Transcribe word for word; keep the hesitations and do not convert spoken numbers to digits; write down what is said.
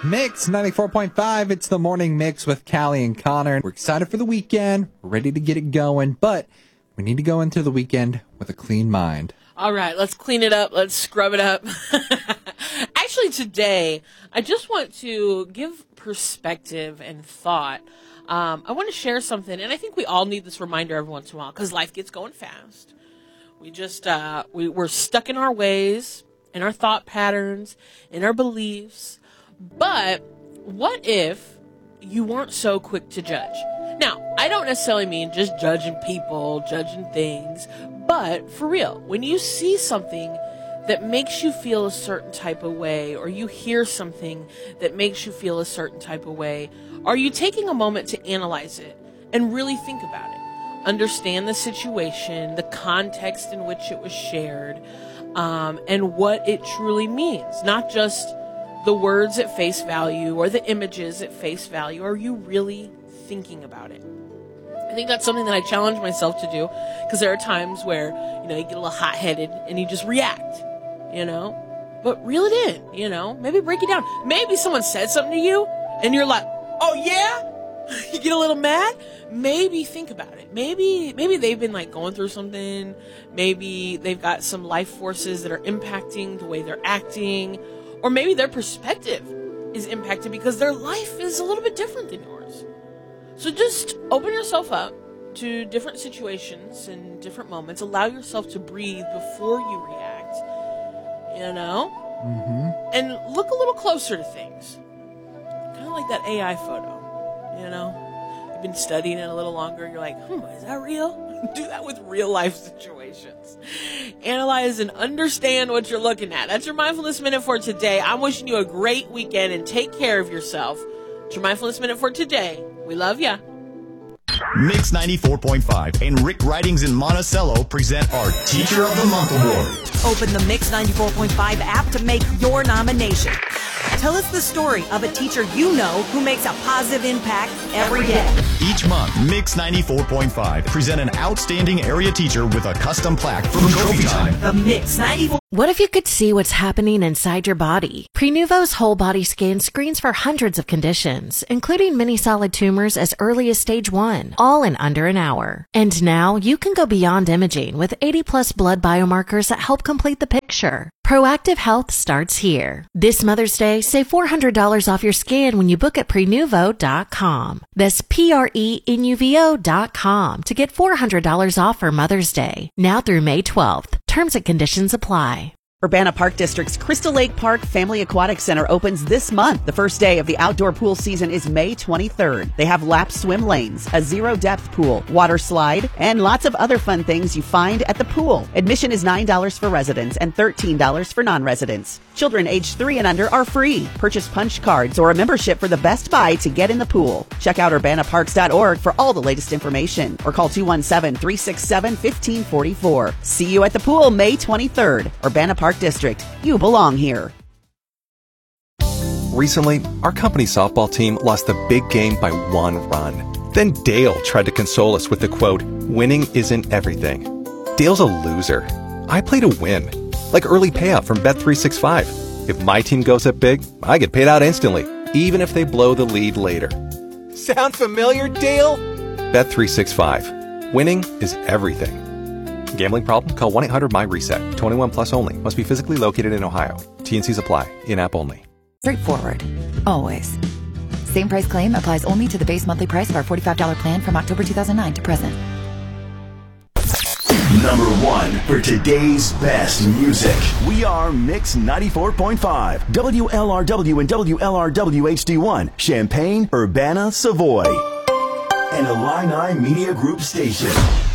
Mix ninety-four point five. It's the morning mix with Callie and Connor. We're excited for the weekend, ready to get it going, but we need to go into the weekend with a clean mind. All right, let's clean it up. Let's scrub it up. Actually, today, I just want to give perspective and thought. Um, I want to share something, and I think we all need this reminder every once in a while because life gets going fast. We just, uh, we, we're stuck in our ways, in our thought patterns, in our beliefs. But what if you weren't so quick to judge? Now, I don't necessarily mean just judging people, judging things, but for real, when you see something that makes you feel a certain type of way, or you hear something that makes you feel a certain type of way, are you taking a moment to analyze it and really think about it? Understand the situation, the context in which it was shared, um, and what it truly means, not just the words at face value or the images at face value. Are you really thinking about it? I think that's something that I challenge myself to do, because there are times where, you know, you get a little hot-headed and you just react, you know, but reel it in, you know, maybe break it down. Maybe someone said something to you and you're like, oh yeah, you get a little mad. Maybe think about it. Maybe, maybe they've been like going through something. Maybe they've got some life forces that are impacting the way they're acting. Or maybe their perspective is impacted because their life is a little bit different than yours. So just open yourself up to different situations and different moments. Allow yourself to breathe before you react, you know? Mm-hmm. And look a little closer to things. Kind of like that A I photo, you know? You've been studying it a little longer. You're like, hmm, is that real? Do that with real life situations. Analyze and understand what you're looking at. That's your Mindfulness Minute for today. I'm wishing you a great weekend and take care of yourself. It's your Mindfulness Minute for today. We love ya. Mix ninety-four point five and Rick Ridings in Monticello present our Teacher of the Month Award. Open the Mix ninety-four point five app to make your nomination. Tell us the story of a teacher you know who makes a positive impact every day. Each month, Mix ninety-four point five present an outstanding area teacher with a custom plaque from Trophy Time. The Mix ninety-four. What if you could see what's happening inside your body? Prenuvo's whole body scan screens for hundreds of conditions, including many solid tumors as early as stage one, all in under an hour. And now you can go beyond imaging with eighty plus blood biomarkers that help complete the picture. Proactive health starts here. This Mother's Day, save four hundred dollars off your scan when you book at prenuvo dot com. That's P R E N U V O dot com to get four hundred dollars off for Mother's Day, now through May twelfth. Terms and conditions apply. Urbana Park District's Crystal Lake Park Family Aquatic Center opens this month. The first day of the outdoor pool season is May twenty-third. They have lap swim lanes, a zero-depth pool, water slide, and lots of other fun things you find at the pool. Admission is nine dollars for residents and thirteen dollars for non-residents. Children aged three and under are free. Purchase punch cards or a membership for the Best Buy to get in the pool. Check out urbana parks dot org for all the latest information or call two one seven, three six seven, one five four four. See you at the pool May twenty-third. Urbana Park District. You belong here. Recently, our company softball team lost the big game by one run. Then Dale tried to console us with the quote, "Winning isn't everything." Dale's a loser. I play to win. Like early payout from Bet three sixty-five. If my team goes up big, I get paid out instantly, even if they blow the lead later. Sound familiar, Dale? Bet three sixty-five. Winning is everything. Gambling problem? Call one eight hundred M Y reset. twenty-one plus only. Must be physically located in Ohio. T N Cs apply. In-app only. Straightforward. Always. Same price claim applies only to the base monthly price of our forty-five dollars plan from October two thousand nine to present. Number one for today's best music. We are Mix ninety-four point five. W L R W and W L R W H D one. Champaign, Urbana, Savoy. An Illini Media Group station.